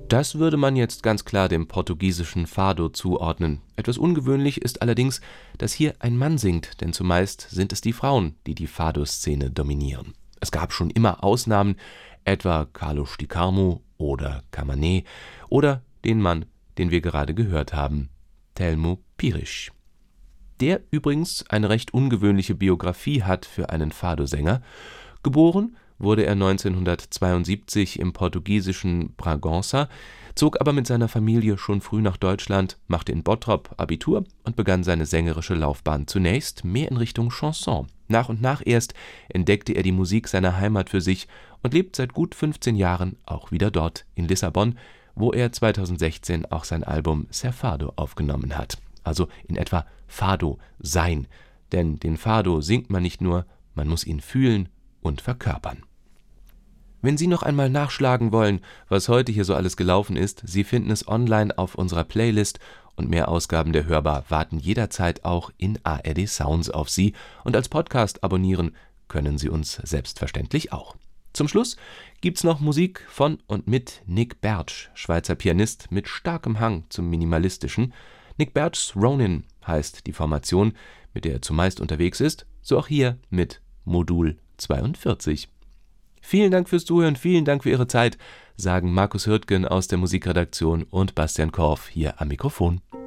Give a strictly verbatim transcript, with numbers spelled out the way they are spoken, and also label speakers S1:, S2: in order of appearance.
S1: Das würde man jetzt ganz klar dem portugiesischen Fado zuordnen. Etwas ungewöhnlich ist allerdings, dass hier ein Mann singt, denn zumeist sind es die Frauen, die die Fado-Szene dominieren. Es gab schon immer Ausnahmen, etwa Carlos de Carmo oder Camané oder den Mann, den wir gerade gehört haben, Telmo Pires. Der übrigens eine recht ungewöhnliche Biografie hat für einen Fado-Sänger. Geboren wurde er neunzehnhundertzweiundsiebzig im portugiesischen Bragança, zog aber mit seiner Familie schon früh nach Deutschland, machte in Bottrop Abitur und begann seine sängerische Laufbahn zunächst mehr in Richtung Chanson. Nach und nach erst entdeckte er die Musik seiner Heimat für sich und lebt seit gut fünfzehn Jahren auch wieder dort in Lissabon, wo er zweitausendsechzehn auch sein Album Ser Fado aufgenommen hat. Also in etwa Fado sein, denn den Fado singt man nicht nur, man muss ihn fühlen und verkörpern. Wenn Sie noch einmal nachschlagen wollen, was heute hier so alles gelaufen ist, Sie finden es online auf unserer Playlist und mehr Ausgaben der Hörbar warten jederzeit auch in A R D Sounds auf Sie und als Podcast abonnieren können Sie uns selbstverständlich auch. Zum Schluss gibt's noch Musik von und mit Nick Bertsch, Schweizer Pianist mit starkem Hang zum Minimalistischen. Nick Bertsch's Ronin heißt die Formation, mit der er zumeist unterwegs ist, so auch hier mit Modul zweiundvierzig. Vielen Dank fürs Zuhören, vielen Dank für Ihre Zeit, sagen Markus Hürtgen aus der Musikredaktion und Bastian Korf hier am Mikrofon.